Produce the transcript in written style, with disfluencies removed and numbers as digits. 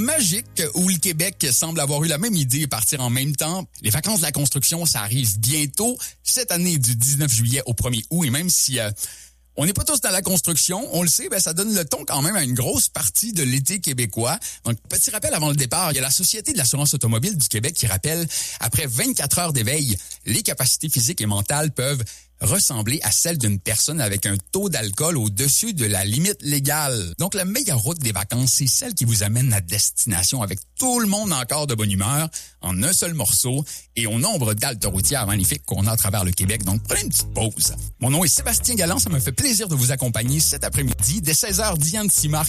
magique où le Québec semble avoir eu la même idée et partir en même temps. Les vacances de la construction, ça arrive bientôt, cette année du 19 juillet au 1er août. Et même si on n'est pas tous dans la construction, on le sait, ça donne le ton quand même à une grosse partie de l'été québécois. Donc, petit rappel avant le départ, il y a la Société de l'assurance automobile du Québec qui rappelle, après 24 heures d'éveil, les capacités physiques et mentales peuvent ressembler à celle d'une personne avec un taux d'alcool au-dessus de la limite légale. Donc, la meilleure route des vacances, c'est celle qui vous amène à destination avec tout le monde encore de bonne humeur, en un seul morceau et au nombre d'haltes routières magnifiques qu'on a à travers le Québec. Donc, prenez une petite pause. Mon nom est Sébastien Galland, ça me fait plaisir de vous accompagner cet après-midi. Dès 16h, Diane Simard